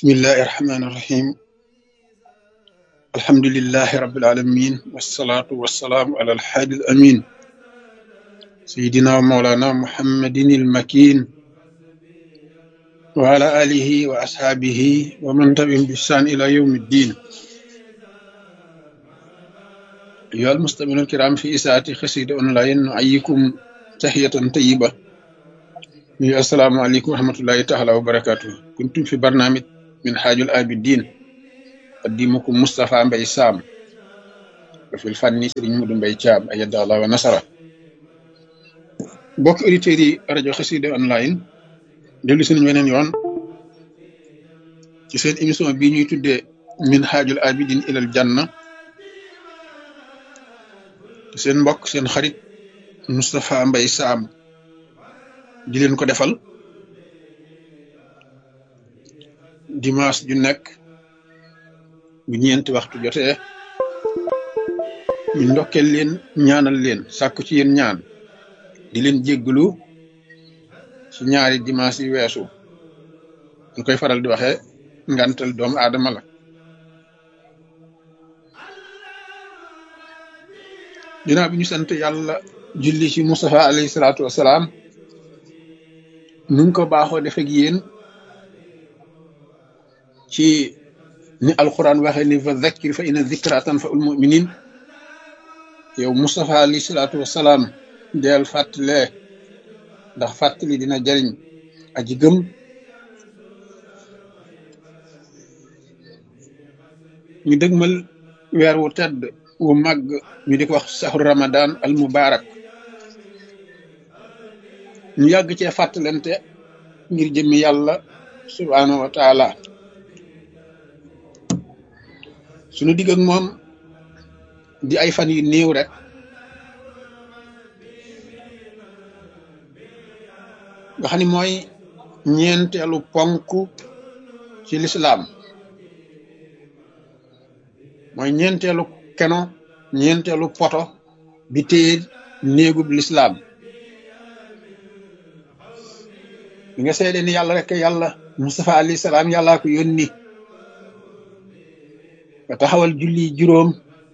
bismillahi irrahmani irrahim alhamdulilahi rabilalamin wasalaatu wasalaamu ala alhaadi al amin sayidina wa maulana muhammadin ilmakin wa ala alihi wa ashaabihi wa man tabi'ahum bi ihsaan ila yawmi ddin ayyuha almustami'uuna alkiram fi isaati xasida online nu'ayyikum tahiyatan tayyiba mi assalaamu aleykum wa rahmatullahi taala wa barakatuh kuntum fi barnaamij min haajul abidin qaddimukum Moustapha Mbaye Sam wa fil fanni Serigne Modou Mbaye Thiam ayyada Allah wa nasara mbokk auditeurs yi rajo Xassida online dellu si nañu weneen yoon ci seen émission bii ñuy tuddee min haajul abidin ilal janna seen mbokk seen xarit Moustapha Mbaye Sam di leen ko defal dimanche ju nekk bu ñeenti waxtu jotee ñu ndokkeel leen ñaanal leen sàkku ci yéen ñaan di leen jéggalu ci ñaari dimanche yi weesu ñu koy faral di waxee ngantal doomu aadama la ginnaaw bi ñu sant yàlla julli ci Moustapha alayhi salaatu wassalaam nu ngi ko baaxoo def ak yéen ci ni alquran waxee ni fa zakkir fa inna zikra tanfa'ul mu'minin yow Moustapha alayhi salaatu wassalaam deel fàttalee ndax fàttali dina jariñ aji gëm ñu dëgmal weer wu tedd wu màgg ñu di ko wax sahru ramadan al mubarak ñu yàgg cee fàttalante ngir jëmmi yàlla subhaanahu wa taala suñu digg ak moom di ay fan yu néew rek nga xam ni mooy ñeenteelu ponk ci lislaam mooy ñeenteelu keno ñeenteelu poto bi téye néegub lislaam bi nga seede ni yàlla rek yàlla Mustafa alayhi salaam yàllaa ko yónni nga taxawal julli juróom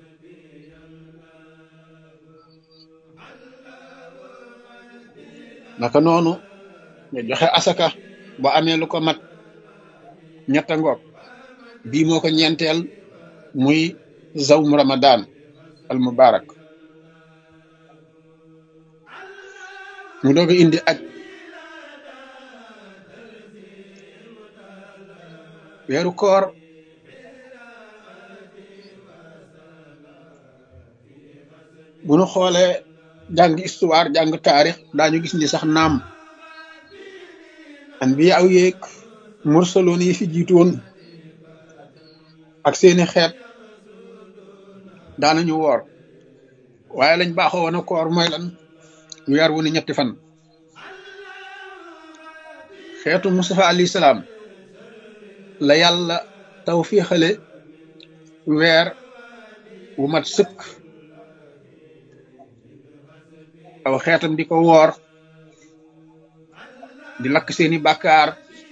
naka noonu nga joxe asaka ba amee lu ko mat ñetta ngoog bii moo ko ñeenteel muy zawmu ramadan al mubarak mu doog a indi aj weeru koor bu nu xoolee jàng histoire jàng taarix daañu gis ni sax naam anbiya aw yeeg mursaloon yi fi jiitu woon ak seeni xeet daanañu woor waaye lañ baaxoo woon a koor mooy lan weer wu ne ñetti fan xeetu Mustafa alayhi salaam la yàlla tawfiixale weer wu mat sëkk aw xeetam di ko woor di lakk seeni bàkkaar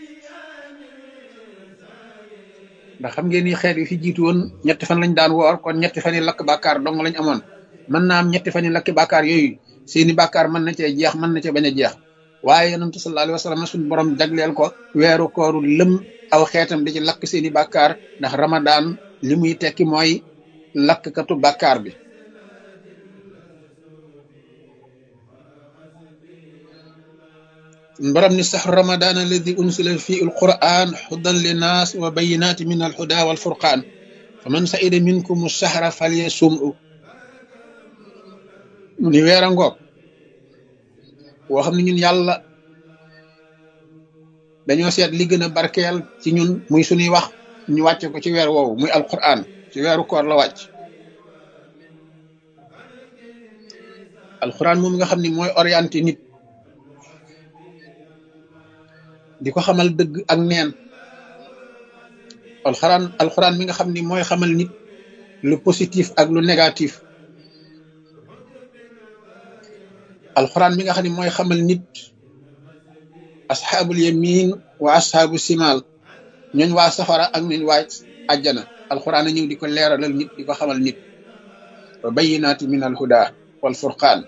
ndax xam ngeen ni xeet yi fi jiitu woon ñetti fan lañ daan woor kon ñetti fan yi lakk bàkkaar dong lañ amoon mën naa am ñetti fan yi lakk bàkkaar yooyu seeni bàkkaar mën na cee jeex mën na cee bañ a jeex waaye yonent sallallahu alayhi wa sallam suñu borom jagleel ko weeru kooru lëm aw xeetam di ci lakk seeni bàkkaar ndax ramadan li muy tekki mooy lakkatu bàkkaar bi borom ni sahru ramadan alladi unsila fi alquran hudan linnas wa bayinati min alhuda walfurqan faman sa'ida minkum ash-shahra falyasum'u mu ni weer a ngoog woo xam ne ñun yàlla dañoo seet li gën a barkeel ci ñun muy suñuy wax ñu wàcce ko ci weer woowu muy alquran ci weeru koor la wàcc alquran moom nga xam ni mooy orienté nit di ko xamal dëgg ak neen alxuraan mi nga xam ni mooy xamal nit lu positif ak lu négatif alxuraan mi nga xam ni mooy xamal nit asxaabul yamin wa asxaabu simal ñooñ waa safara ak ñooñ waa àjjana alquran a ñëw di ko leeralal nit di ko xamal nit wa bayyinaati min al huda wal furqaan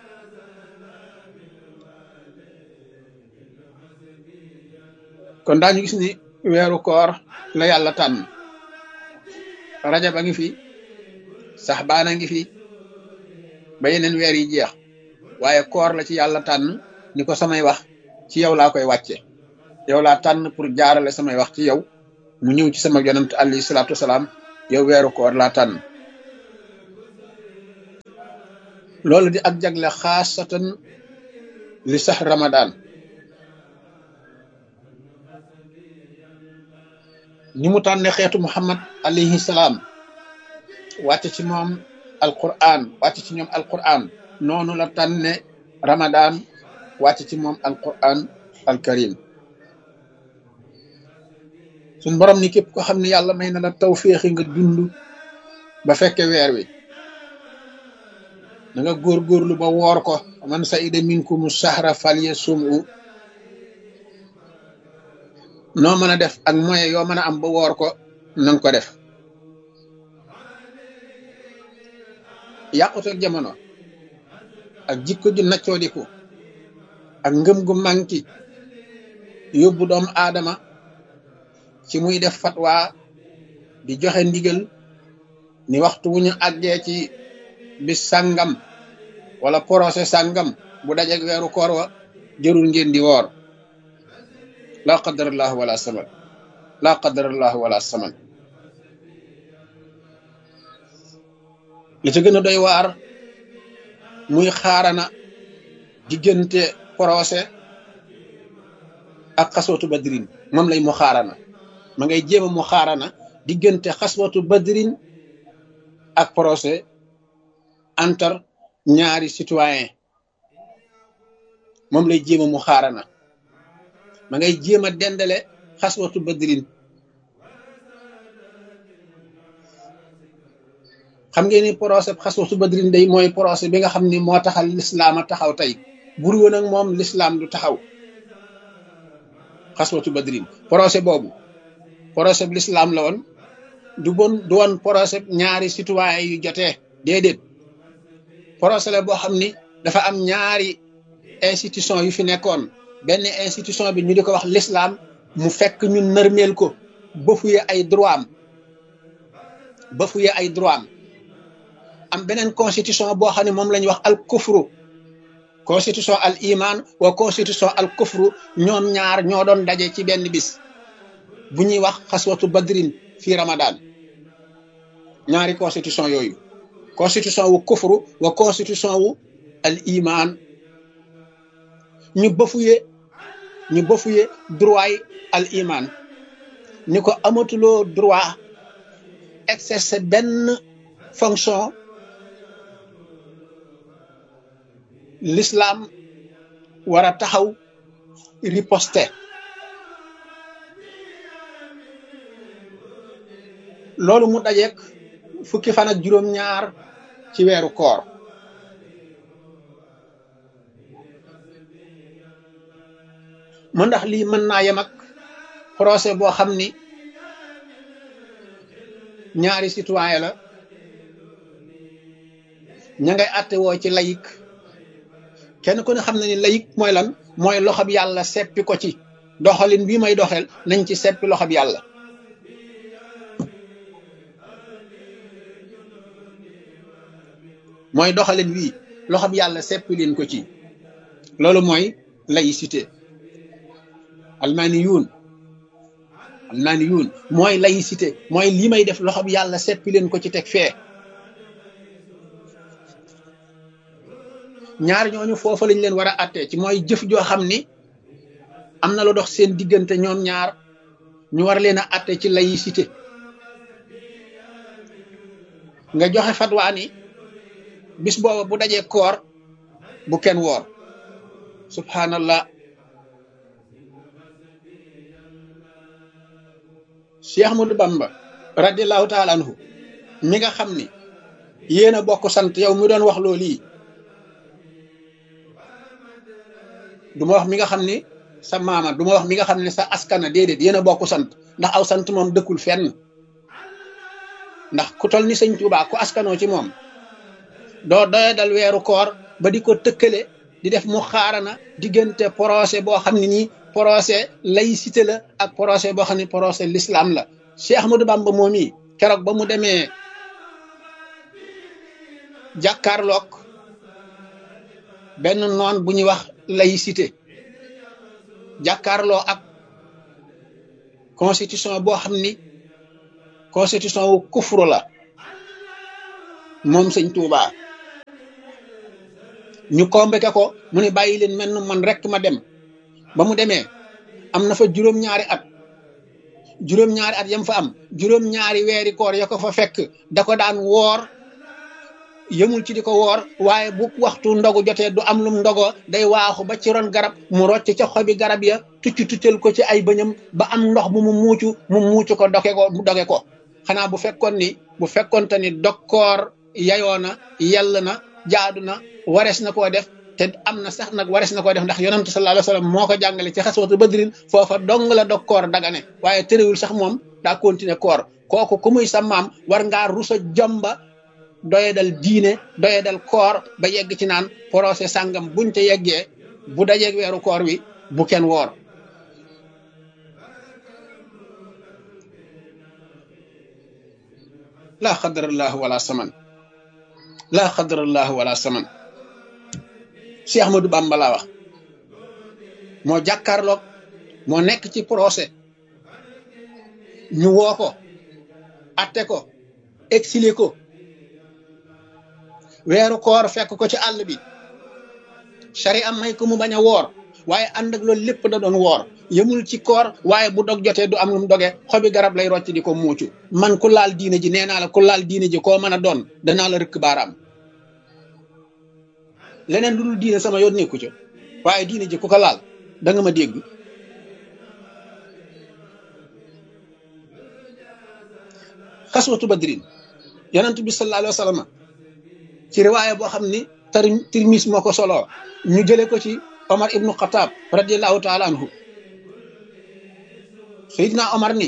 kon daañu gis ni weeru koor la yàlla tànn rajab a ngi fi saxbaan a ngi fi ba yeneen weer yi jeex waaye koor la ci yàlla tànn ni ko samay wax ci yow laa koy wàcce yow laa tànn pour jaarale samay wax ci yow mu ñëw ci sama yonent alayhi salaatu wasalaam yow weeru koor laa tànn loolu di ak jagle xaasatan li sax ramadan ni mu tànne xeetu muhammad alayhi salaam wàcce ci moom alquran wàcce ci ñoom alquran noonu la tànne ramadan wàcce ci moom alquran alkarim suñ borom ni képp ko xam ne yàlla may na la tawféexi nga dund ba fekke weer wi da nga góorgóorlu ba woor ko man sa'ida minkumu shahra falyasumhu noo mën a def ak moyen yoo mën a am ba woor ko nanga ko def yàqute jamono ak jikko ju naccoodiku ak ngëm gu manki yóbbu doomu aadama ci muy def fatwa di joxe ndigal ni waxtu wu ñu àggee ci bis sàngam wala procès sàngam bu dajeeg weeru koor wa jërul ngeen di woor laa qadarallahu wala saman laa qadarallahu wala saman li ci gën a doy waar muy xaarana diggante procès ak xaswatu badrin moom lay mu xaarana ma ngay jéema mu xaarana diggante xaswatu badrin ak procès entre ñaari citoyen moom lay jéema mu xaarana ma ngay jéem a dendale xaswatu badrin xam ngeen ni procès xaswatu badrin day mooy procès bi nga xam ni moo taxal lislaam a taxaw tey bur woon ak moom lislaam du taxaw xaswatu badrin procès boobu procès bi lislaam la woon du woon procès ñaari citoyen yu jotee déedéet procès la boo xam ni dafa am ñaari institution yu fi nekkoon benn institution bi ñu di ko wax l'islam mu fekk ñu nërmeel ko bafuye ay droit am am beneen constitution boo xam ne moom la ñuy wax al kufru constitution al iman wa constitution al kufru ñoom ñaar ñoo doon daje ci benn bis bu ñuy wax xaswatu badrin fii ramadan ñaari constitution yooyu constitution wu kufru wa constitution wu al iman ñu bafuye droit yi al iman ni ko amatuloo droit exercer benn fonction l'islam war a taxaw riposter loolu mu dajeek fukki fan ak juróom-ñaar ci weeru koor mu ndax lii mën naa yem ak procès boo xam ni ñaari citoyen la ña ngay àtte woo ci layik kenn ku ne xam na ni layik mooy lan mooy loxob yàlla seppi ko ci doxalin bii may doxel nañ ci seppi loxob yàlla mooy doxalin wii loxob yàlla seppi leen ko ci loolu mooy laïcité almaniyuun mooy laïcité mooy lii may def loxob yàlla seppi leen ko ci teg fee ñaar ñooñu foofa lañ leen war a àttee ci mooy jëf joo xam ni am na lu dox seen diggante ñoom ñaar ñu war leen a àtte ci laïcité nga joxe fatwa ni bis booba bu dajee koor bu kenn woor subhanallah Cheikh Ahmadou Bamba radiallahu taala anhu mi nga xam ni yéen a bokk sant yow mi doon wax loolu yi du ma wax mi nga xam ni sa maama du ma wax mi nga xam ne sa askana déedéet yéen a bokk sant ndax aw sant moom dëkkul fenn ndax ku tol ni sëñ Tuubaa ku askanoo ci moom doo doye dal weeru koor ba di ko tëkkale di def mu xaarana diggante procès boo xam ne nii procès laïcité la ak procès boo xam ne procès l'islam la Cheikh Ahmadou Bamba moom yi keroog ba mu demee jàkkaarloog benn noon bu ñuy wax laïcité jàkkaarloo ak constitution boo xam ni constitution wu kufru la moom sëñ Tuubaa ñu convoqué ko mu ne bàyyi leen mel man rek ma dem ba mu demee am na fa juróom-ñaari at yam fa am juróom-ñaari weeri koor ya ko fa fekk da ko daan woor yëmul ci di ko woor waaye bu waxtu ndogu jotee du am lum ndogoo day waaxu ba ci ron garab mu rocc ca xobi garab ya tuccal ko ci ay bëñam ba am ndox mu muucu ko doge ko xanaa bu fekkoonte ni dokkoor yayoo na yell na jaadu na warees na koo def te am na sax nag warees na koo def ndax yonantu sallallahu alayhi wa sallam moo ko jàngale ci xaswatu badrin foofa dong la dokkoor dagane waaye terewul sax moom daa continuer koor kooku ku muy sa maam war ngaa rusa jomba doyedal diine doyedal koor ba yegg ci naan procès sàngam buñ te yeggee bu dajeeg weeru koor wi bu kenn woor laa xadarallahu wala saman laa xadarallahu wala saman Cheikh Ahmadou Bamba laa wax moo jàkkaarloog moo nekk ci procès ñu woo ko atte ko exilé ko weeru koor fekk ko ci àll bi sharia may ko mu bañ a woor waaye ànd ak loolu lépp da doon woor yëmul ci koor waaye bu dog jotee du am lu mu doge xobi garab lay rocc di ko muucu man ku laal diine ji nee naa la ku laal diine ji koo mën a doon danaa la rëkk baaraam leneen lu dul diine sama yoon nekku ca waaye diine ji ku ko laal da nga ma dégg xaswatu badrin yonent bi sallallahu alayhi wa sallam ci riwaaya boo xam ni Tirmis moo ko soloo ñu jële ko ci Omar ibnu Xataab radiallahu taala anhu Seydina Omar ni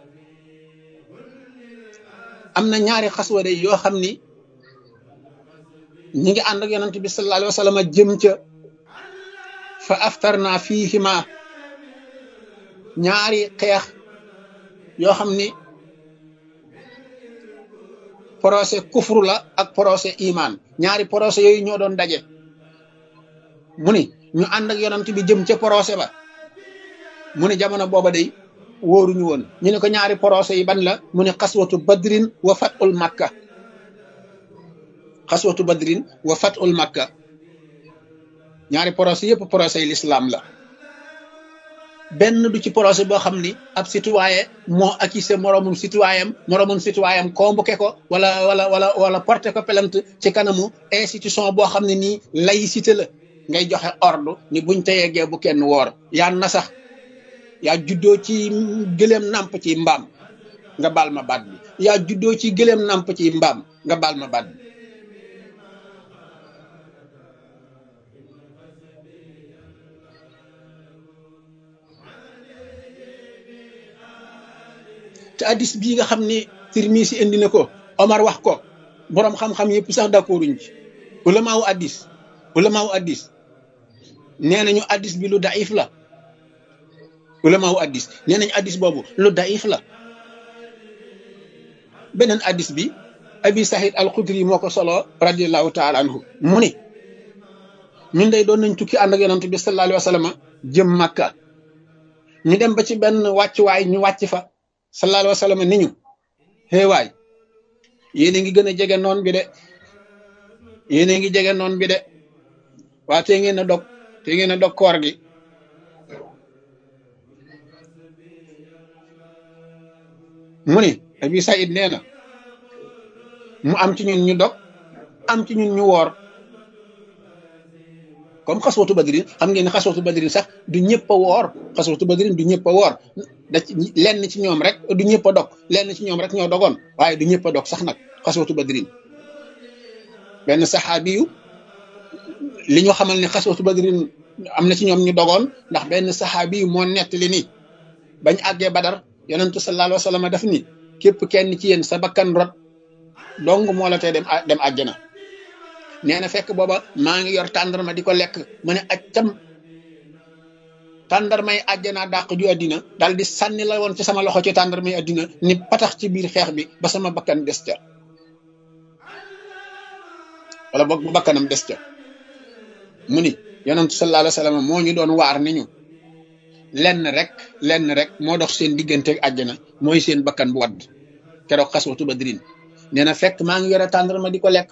am na ñaari xaswa day yoo xam ni ñi ngi ànd ak yonent bi sallallahu alayhi wa sallam jëm ca fa aftarna fiihima ñaari xeex yoo xam ni procès kufru la ak procès iman ñaari procès yooyu ñoo doon daje mu ni ñu ànd ak yonent bi jëm ca procès ba mu ni jamono booba day wóoruñu woon ñu ne ko ñaari procès yi ban la mu ne xaswatu badrin wa fatul makka xaswatu badrin wa fatul makka ñaari procès yëpp procès yi l'islam la benn du ci procès boo xam ni ab citoyen moo accusé moromum citoyen convoqué ko wala porté ko plainte ci kanamu institution boo xam ne nii laïcité la ngay joxe ordre ni buñ te yeggee bu kenn woor yaa na sax yaa juddoo ci gëléem nàmp ci mbaam nga baal ma baat bi yaa juddoo ci gëléem nàmp ci mbaam nga baal ma baat bi te addis bii nga xam ni Tirmisi indi na ko Omar wax ko boroom xam-xam yëpp sax d'accorduñ ci ulamaawu addis nee nañu addis bi lu daif la ulamaawu addis nee nañu addis boobu lu daif la beneen addis bi Abi Sahid al-Khudri moo ko solo radiallahu taala anhu mu ni ñun day doon nañ tukki ànd ak yonent bi sallallahu alayhi wa sallam jëm Makka ñu dem ba ci benn wàccuwaay ñu wàcc fa sallallahu alayhi wa sallam ni ñu xëy waay yéen a ngi gën a jege noon bi de yéen a ngi jege noon bi de waa te ngeen a dog koor gi mu ni Abi Saïd nee na mu am ci ñun ñu dog am ci ñun ñu woor comme xaswatu badrin xam ngeen ne xaswatu badrin sax du ñëpp a woor xaswatu badrin du ñëpp a woor lenn ci ñoom rek du ñëpp a dog lenn ci ñoom rek ñoo dogoon waaye du ñëpp a dog sax nag xaswatu badrin benn saxaabi yu li ñu xamal ne xaswatu badrin am na ci ñoom ñu dogoon ndax benn saxaabi yi moo nettali ni bañ àggee Badar yonentu sallallahu alayhi wa sallam daf ni képp kenn ci yéen sa bakkan rot dong moo la tee dem àjjana. nee na fekk booba maa ngi yor tàndarma di ko lekk ma ne accam tàndarmay àjjana dàq ju àddina daal di sànni la woon ci sama loxo ci tàndarmay àddina ni patax ci biir xeex bi ba sama bakkan des ca wala boog bu bakkanam des ca. mu ni yonentu sallallahu alayhi wa sallam moo ñu doon waar ni ñu lenn rek moo dox seen diggante ak àjjana mooy seen bakkan bu wadd keroog xaswatu Badrin. nee na fekk maa ngi yore tàndarma di ko lekk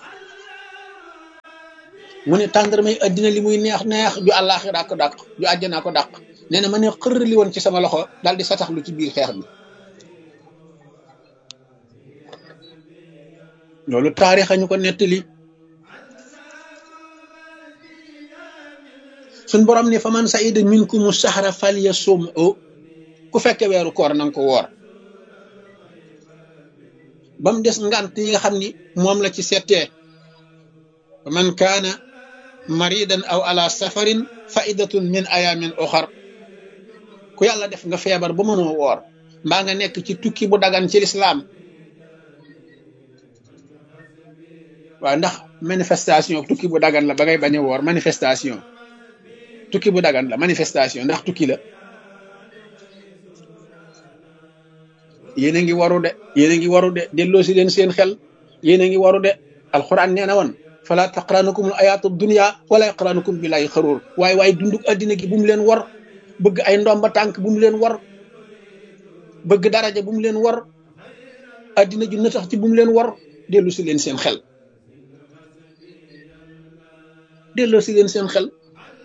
mu ne tàndarmay àddina li muy neex ju àllaaxira ko dàq ju àjjanaa ko dàq. nee na ma ne xër li woon ci sama loxo daal di sataxlu ci biir xeex bi. loolu taarixa ñu ko nettali. suñ borom ni fa man saida minkumu sahra falyasumhu ku fekke weeru koor nanga ko woor ba mu des ngant yi nga xam ni moom la ci settee fa man kaana maridan aw ala safarin faidatun min ayamin uxar ku yàlla def nga feebar ba mënoo woor mbaa nga nekk ci tukki bu dagan ci lislaam waaw ndax manifestation tukki bu dagan la ba ngay bañ a woor manifestation tukki bu dagan la manifestation ndax tukki la yéen a ngi waru de delloo si leen seen xel yéen a ngi waru de alquran nee na woon fala taqranukumul ayatu dunya wala yaqranukum billahi xaruur waaye dunduk addina gi bu mu leen war bëgg ay ndomba tànk bu mu leen war bëgg daraja bu mu leen war addina ju natax ci bu mu leen war dellu si leen seen xel delloo si leen seen xel.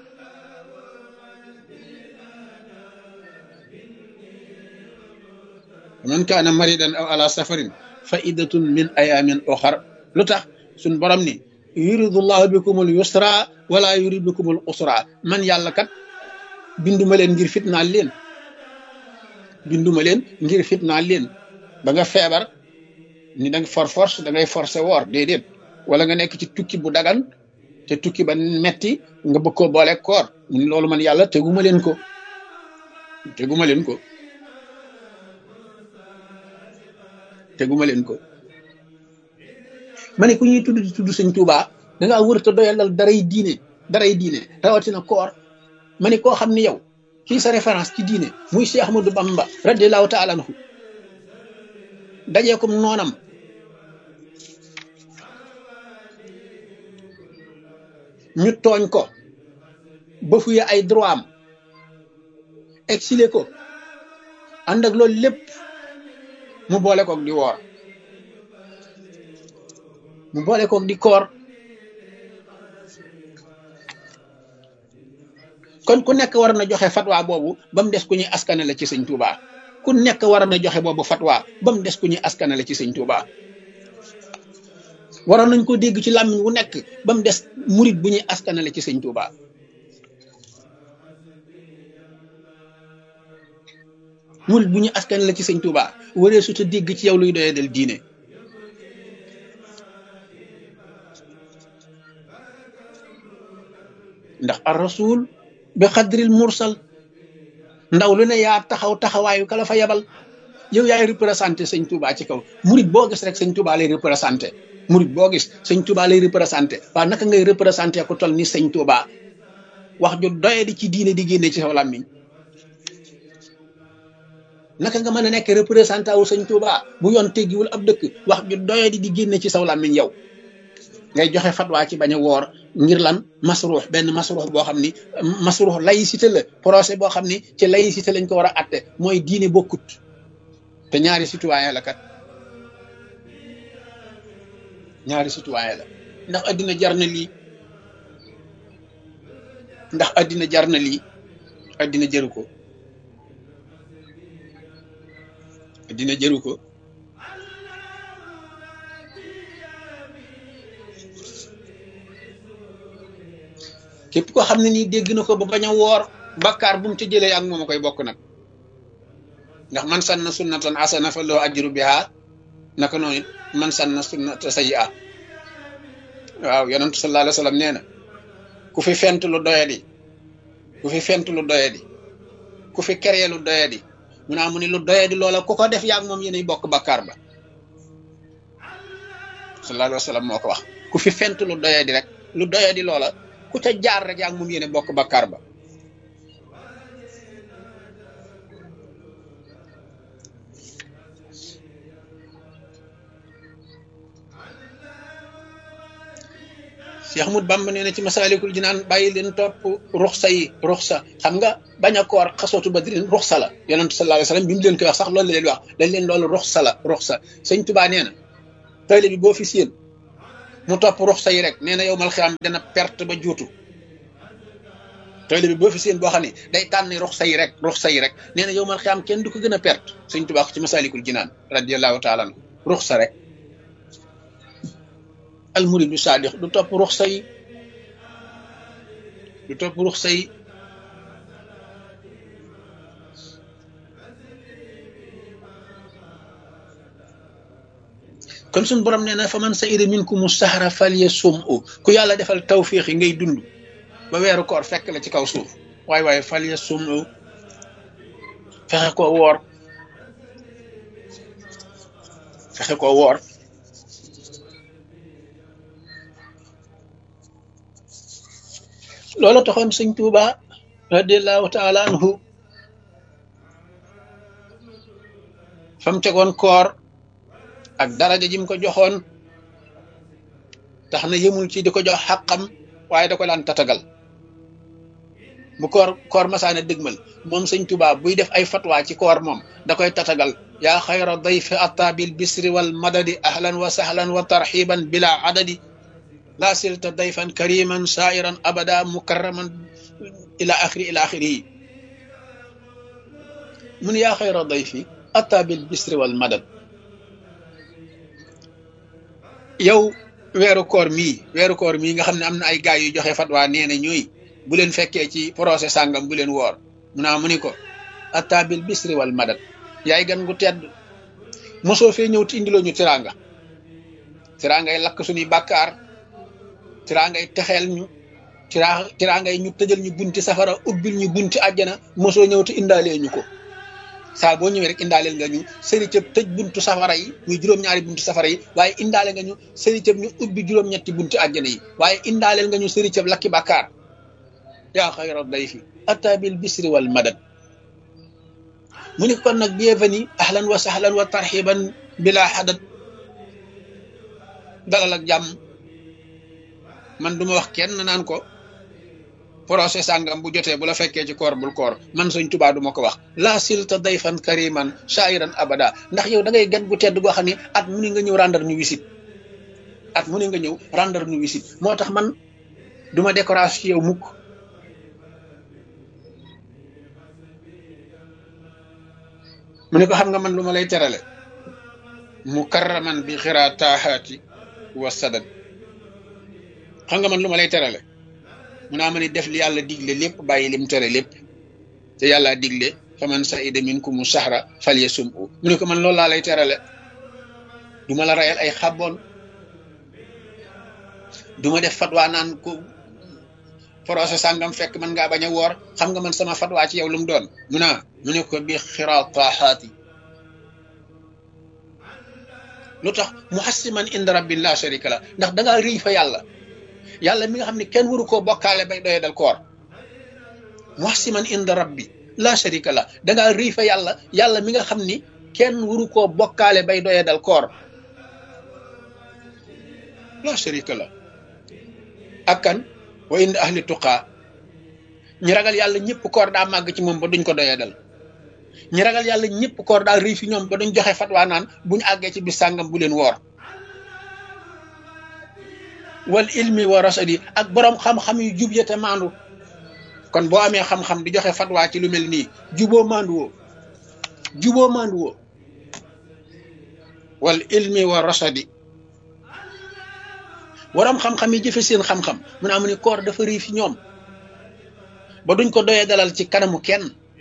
man kaana maridan aw ala safarin faidatun min ayamin uxar lu tax suñ borom ni yuridullahu bikumul yusra wala yurid bikumul usra man yàlla kat binduma leen ngir fitnaal leen ba nga feebar ni da nga force da ngay forcé woor déedéet wala nga nekk ci tukki bu dagan te tukki ba metti nga bëgg koo boole koor mun loolu man yàlla teguma leen ko ma ne ku ñuy tudd di tudd sëñ Tuubaa dangaa wër te doyalal daray diine rawatina koor ma ne koo xam ne yow kii sa référence ci diine muy Cheikh Ahmadou Bamba radiyallahu taala anhu dajee kom noonam ñu tooñ ko bafuye ay droit am exilé ko ànd ak loolu lépp mu boole koog di woor mu boole koog di koor kon ku nekk war na joxe fatwa boobu ba mu des ku ñuy askanale ci sëñ Touba ku nekk war na joxe boobu fatwa ba mu des ku ñuy askanale ci sëñ Touba waroon nañ ko dégg ci làmmiñ wu nekk ba mu des murit bu ñuy askanale ci sëñ Touba murit bu ñuy askanale ci sëñ Touba waree su ta dégg ci yow luy doyee del diine ndax ar rasul bi xadril mursal ndaw lu ne yaa taxawaayu kala fa yebal yow yaay représenté sëñ Touba ci kaw murit boo gis rek sëñ Touba lay représenté murit boo gis sëñ Touba lay représenté waaw naka ngay représenté ku toll ni sëñ Touba wax ju doye di ci diine di génne ci saw làmmiñ naka nga mën a nekk représentant wu sëñ Touba bu yoon teggiwul ab dëkk wax ju doye di génne ci saw làmmiñ yow ngay joxe fatwa ci bañ a woor ngir lan masruux benn masruux boo xam ni masruux laïcité la procès boo xam ni ci laïcité lañ ko war a atte mooy diine bokkut te ñaari citoyen la kat ñaari citoyen la ndax addina jar na lii ndax addina jar na lii addina jëru ko addina jëru ko képp koo xam ne nii dégg na ko ba bañ a woor bakkaar bu mu ci jëlee ak moom a koy bokk nag ndax man sanna sunnatan hasana fa lahu ajru biha naka noonu man sanna sunnata sayyi'a waaw yonentu sallallahu alayhi wa sallam nee na ku fi fent lu doyadi ku fi fent lu doyadi ku fi keree lu doyadi mu naa mu ni lu doyadi loola ku ko def yaag moom yéenay bokk bakkaar ba sallallahu alayhi wa sallam moo ko wax ku fi fent lu doyadi rek lu doyadi loola ku ca jaar rek yaag moom yéenay bokk bakkaar ba Cheikh Ahmadou Bamba nee na ci Masaalikul Jinaan bàyyi leen topp ruxsa yi ruxsa xam nga bañ a koor xasootu badrin ruxsa la yonent sallallahu alayhi wa sallam bi mu leen koy wax sax loolu la leen wax dañ leen loolu ruxsa la ruxsa sëñ Tuubaa nee na tayle bi boo fi séen mu topp ruxsa yi rek nee na yow mal xiyaam dana perte ba juutu tayle bi boo fi séen boo xam ne day tànn ruxsa yi rek nee na yow mal xiyaam kenn du ko gën a perte sëñ Tuubaa ko ci Masaalikul Jinaan radiyallahu taala anhu ruxsa rek almurid du saadix du topp ruxsa yi kon suñ borom nee na fa man sa'ida minkumu sahra falyasum'u ku yàlla defal tawfiix yi ngay dund ba weeru koor fekk la ci kaw suuf waaye falyasum'u fexe koo woor loolu taxoon sëñ Tuuba radiallahu taala anhu fam tegoon koor ak daraja ji mu ko joxoon tax na yëmul ci di ko jox xàqam waaye da ko daan tatagal bu koor masaana dëgmal moom sëñ Tuuba buy def ay fatwa ci koor moom da koy tatagal yaa xayra dayfi ataa bil bisri wal madadi ahlan wa sahlan wa tarxiban bila adadi laa silta dayfan kariman sairan abada mukarraman ila axiri yi mun yaa xayra dayfi ataa bil bisri wal madad yow weeru koor mii nga xam ne am na ay gaay yu joxe fatwa nee na ñuy bu leen fekkee ci procès sàngam bu leen woor mu ni ko ataa bil bisri wal madad yaay gan gu tedd mosoo fee ñëw ti indiloo ñu tiraangay lakk suñuy bàkkaar tiraangay texeel ñu tiraangay ñu tëjal ñu bunti safara ubbil ñu bunti àjjana mosoo ñëw te indaalee ñu ko saa boo ñëwee rek indaaleel nga ñu sëri cëb tëj buntu safara yi muy juróom-ñaari buntu safara yi waaye indaale nga ñu sëri cëb ñu ubbi juróom-ñetti buntu àjjana yi waaye indaaleel nga ñu sëri cëb lakki bàkkaar yaa xayra dayfi ataa bil bisri wal madad mu ni kon nag bienvenue ahlan wa sahlan wa tarxiban bila xadad dalal ak jàmm man duma wax kenn naan ko procès sàngam bu jotee bu la fekkee ci koor bul koor man Sëñ Tuubaa duma ko wax la silta dayfan kariman shairan abada ndax yow da ngay gan gu tedd goo xam ne at mu ni nga ñëw rendre ñu visite moo tax man duma décoration ci yow mukk mu ne ko xam nga man lu ma lay terale mukarraman bi xiraa taaxaati wa sadad xam nga man lu ma lay terale mu naa ma ni def li yàlla digle lépp bàyyi lim tere lépp te yàlla digle faman sa'ida minkumu sahra falyasum'u mu ne ko man loolu laa lay terale du ma la rayal ay xabboon du ma def fatwa naan ko procès sàngam fekk man ngaa bañ a woor xam nga man sama fatwa ci yow lu mu doon mu ne ko bi xiraa taaxaati lu tax muhassiman inda rabbin la sharika la ndax da ngaa rëy fa yàlla mi nga xam ne kenn waru koo bokkaale bay doye dal koor muhassiman inda rabbi la sharika la da ngaa rëy fa yàlla mi nga xam ni kenn waru koo bokkaale bay doye dal koor la sharika la ak kan wa inda ahli tuqaa ñi ragal yàlla ñëpp koor daa màgg ci moom ba duñ ko doye dal ñi ragal yàlla ñëpp koor daa rëy fi ñoom ba duñ joxe fatwa naan buñu àggee ci bis sàngam bu leen woor wal ilmi wa rasadi ak boroom xam-xam yu jub te maandu kon boo amee xam-xam di joxe fatwa ci lu mel nii juboo maandu woo wal ilmi wa rasadi boroom xam-xam yi jëfe seen xam-xam mu ne amu ni koor dafa rëy fi ñoom ba duñ ko doyee dalal ci kanamu kenn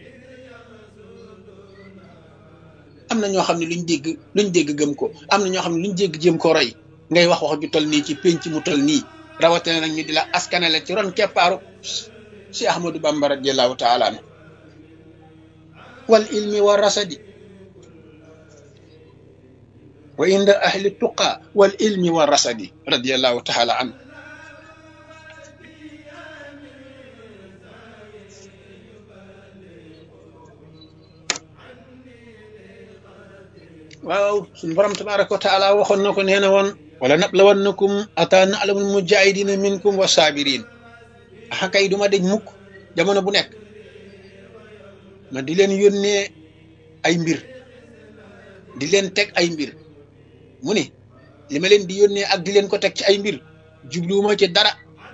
am na ñoo xam ne luñ dégg gëm ko am na ñoo xam ne luñ dégg jéem ko roy ngay wax ju tol nii ci pénc mu tol nii rawatina nag ñu di la askanale ci ron keppaaru si Ahmadou Bamba radiyallahu taala anhu wal ilmi wa rasadi wa inda ahli tuqa wal ilmi wa rasadi radiyallahu taala anhu waaw suñu borom tabaraka wa taala waxoon na ko nee na woon wala nablawannakum ata na'lamul mujahidina minkum wa sabirin axa kay duma deñ mukk jamono bu nekk ma di leen yónnee ay mbir di leen teg ay mbir mu ne li ma leen di yónnee ak di leen ko teg ci ay mbir jubluwuma ci dara